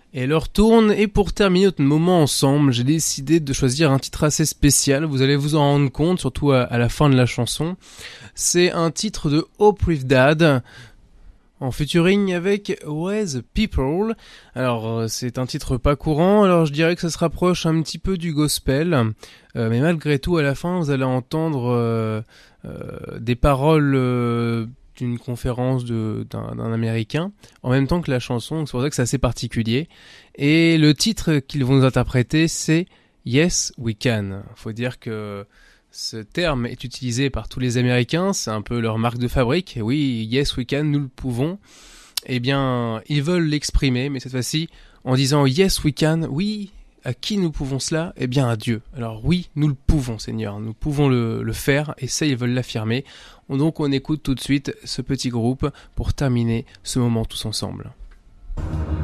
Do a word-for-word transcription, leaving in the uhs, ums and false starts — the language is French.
Et l'heure tourne, et pour terminer notre moment ensemble, j'ai décidé de choisir un titre assez spécial, vous allez vous en rendre compte, surtout à, à la fin de la chanson. C'est un titre de Hope With Dad, en featuring avec Wes People. Alors c'est un titre pas courant, alors je dirais que ça se rapproche un petit peu du gospel, euh, mais malgré tout à la fin vous allez entendre euh, euh, des paroles euh, d'une conférence de, d'un, d'un américain, en même temps que la chanson, c'est pour ça que c'est assez particulier. Et le titre qu'ils vont nous interpréter, c'est Yes We Can. Faut dire que ce terme est utilisé par tous les Américains, c'est un peu leur marque de fabrique. Oui, Yes We Can, nous le pouvons. Eh bien, ils veulent l'exprimer, mais cette fois-ci, en disant Yes We Can, oui, à qui nous pouvons cela ? Eh bien, à Dieu. Alors oui, nous le pouvons, Seigneur, nous pouvons le, le faire, et ça, ils veulent l'affirmer. Donc, on écoute tout de suite ce petit groupe pour terminer ce moment tous ensemble.